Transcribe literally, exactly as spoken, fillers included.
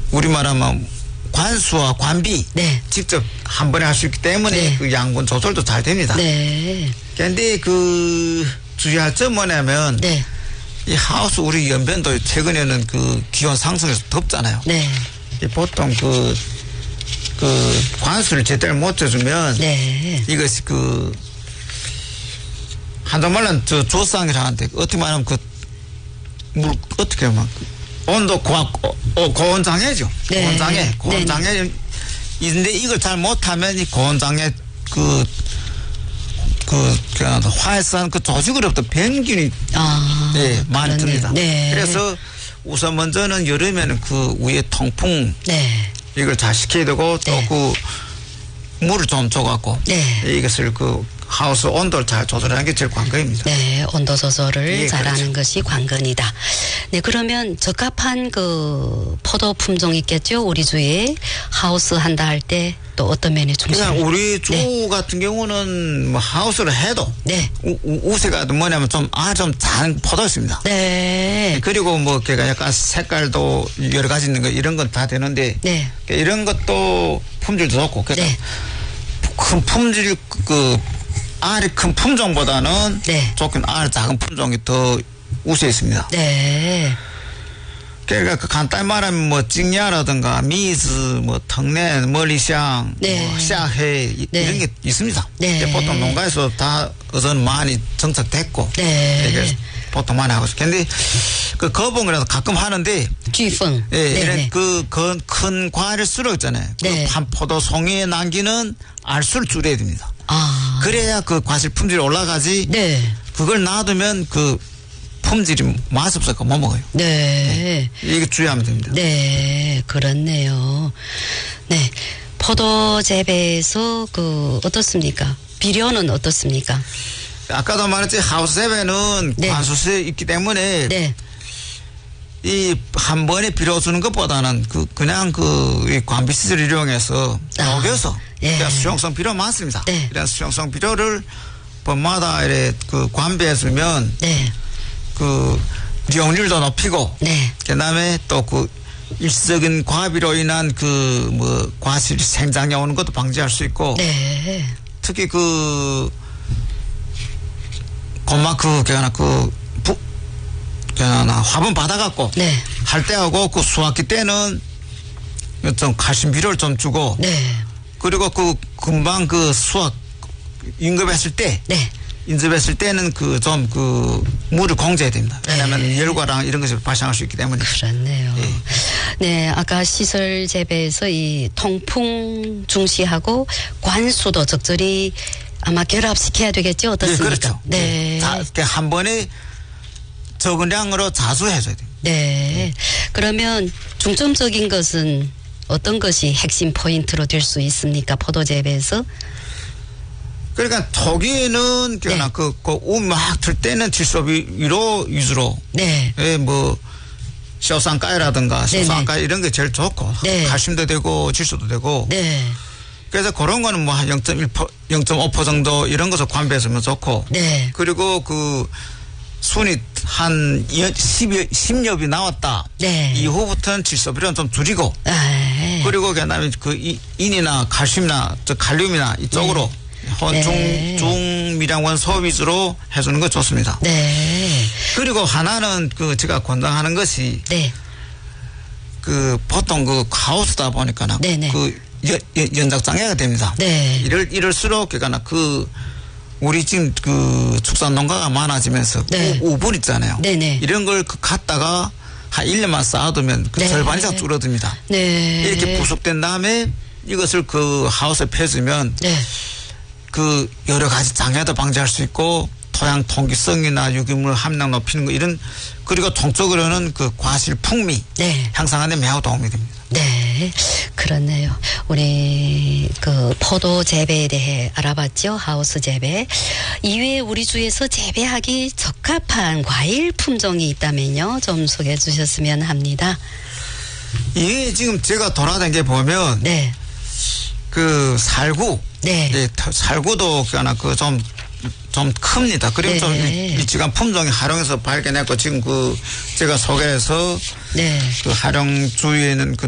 우리 말하면 관수와 관비 네. 직접 한 번에 할 수 있기 때문에 네. 그 양분 조절도 잘 됩니다. 네. 그런데 그 주의할 점 뭐냐면 네. 이 하우스 우리 연변도 최근에는 그 기온 상승해서 덥잖아요. 네. 보통 그, 그 관수를 제대로 못 해주면 네. 이것이 그 한두 말은 저 조상이라 하는데 어떻게 말하면 그 물 어떻게 하면 온도 고, 어, 고온장애죠. 네. 고온장애. 고온장애. 인데 이걸 잘 못하면 이 고온장애 그, 그, 그, 화해산 그 조직으로부터 병균이 아, 네, 많이 그렇네요. 듭니다. 네. 그래서 우선 먼저는 여름에는 그 위에 통풍 네. 이걸 잘 시켜야 되고 또 네. 그 물을 좀 줘갖고 네. 이것을 그 하우스 온도를 잘 조절하는 게 제일 관건입니다. 네, 온도 조절을 예, 잘하는 그렇죠. 것이 관건이다. 네, 그러면 적합한 그 포도 품종 있겠죠? 우리 주위에 하우스 한다 할 때 또 어떤 면에 중심? 그냥 우리 주 네. 같은 경우는 뭐 하우스를 해도 네. 우, 우, 우세가 뭐냐면 좀 아 좀 작은 포도 있습니다. 네. 그리고 뭐 걔가 약간 색깔도 여러 가지 있는 거 이런 건 다 되는데 네. 이런 것도 품질도 좋고 그러니까 네. 큰 품질 그 알이 큰 품종보다는 네. 조금 알 작은 품종이 더 우세 있습니다. 네. 그러니까 그 간단히 말하면 뭐 찍냐라든가 미즈, 뭐 턱내, 멀리샹, 네. 뭐 샤해 이- 네. 이런 게 있습니다. 네. 보통 농가에서 다 우선 많이 정착됐고 네. 이게 보통 많이 하고 있어요. 근데 그 거봉이라도 가끔 하는데 쥐풍. 예, 네. 이런 네. 그, 그, 큰 과일을 쓸어 있잖아요. 네. 그 판포도 송이에 남기는 알수를 줄여야 됩니다. 아. 그래야 그 과실 품질이 올라가지. 네. 그걸 놔두면 그 품질이 맛 없어서 못 먹어요. 네. 이게 주의하면 됩니다. 네, 그렇네요. 네. 포도 재배에서 그 어떻습니까? 비료는 어떻습니까? 아까도 말했지 하우스 재배는 네. 관수수에 있기 때문에 네. 이 한 번에 비료 주는 것보다는 그 그냥 그 관비 시설을 이용해서 아. 녹여서 예. 그러니까 수용성 비료 많습니다. 네. 이런 수용성 비료를 번마다 이렇게 그 관비해 주면 네. 그 이용률도 높이고 네. 그다음에 또 그 일시적인 과비로 인한 그 뭐 과실 생장에 오는 것도 방지할 수 있고 네. 특히 그 고마 그 걔나 그 부, 걔나 화분 받아갖고 네. 할 때하고 그 수확기 때는 좀 칼슘 비료를 좀 주고 네. 그리고 그 금방 그 수확 인급했을 때 네. 인접했을 때는 그 좀 그 물을 공제해야 됩니다. 왜냐하면 네. 열과랑 이런 것이 발생할 수 있기 때문에. 그렇네요. 예. 네, 아까 시설 재배에서 이 통풍 중시하고 관수도 적절히 아마 결합시켜야 되겠죠? 어떻습니까? 예, 그렇죠. 네. 예. 다 이렇게 한 번에 적은 양으로 자수해줘야 돼요. 네. 그러면 중점적인 것은 어떤 것이 핵심 포인트로 될 수 있습니까? 포도 재배에서? 그러니까 초기에는 그나 네. 그, 그, 우막틀 때는 질소 위- 위로 위주로, 네. 예, 뭐, 쇼산가이라든가 네네. 쇼산가이 이런 게 제일 좋고, 네. 칼슘도 되고 질소도 되고, 네. 그래서 그런 거는 뭐 한 영 점 일 퍼센트, 영 점 오 퍼센트 정도 이런 것을 관배했으면 좋고, 네. 그리고 그 순이 한 십 엽이 나왔다. 네. 이후부터는 질소 비료는 좀 줄이고, 아, 그리고 그다음에 그 이- 인이나 칼슘이나 저 칼륨이나 이쪽으로 헌 네. 중, 중미량원 소비 위주로 해주는 거 좋습니다. 네. 그리고 하나는 그 제가 권장하는 것이 네. 그 보통 그 하우스다 보니까 네네. 그 연, 연- 연작장애가 됩니다. 네. 이럴 이럴수록 그러니까 그 우리 지금 그 축산 농가가 많아지면서 네. 우- 우분 있잖아요. 네네. 이런 걸 그 갖다가 한 일 년만 쌓아두면 그 네. 절반 이상 줄어듭니다. 네. 이렇게 부속된 다음에 이것을 그 하우스에 펴주면 네. 그 여러 가지 장애도 방지할 수 있고 토양 통기성이나 유기물 함량 높이는 거 이런 그리고 통적으로는 그 과실 풍미 네. 향상하는 데 매우 도움이 됩니다. 네, 그렇네요. 우리 그 포도 재배에 대해 알아봤죠. 하우스 재배. 이외에 우리 주에서 재배하기 적합한 과일 품종이 있다면요. 좀 소개해 주셨으면 합니다. 이게 지금 제가 돌아다닌 게 보면 네. 그 살구, 네. 예, 터- 살구도 그나 그 좀 좀 큽니다. 그리고 네. 좀 일- 일찍한 품종이 활용해서 발견했고 지금 그 제가 소개해서 네. 그 활용 주위에는 그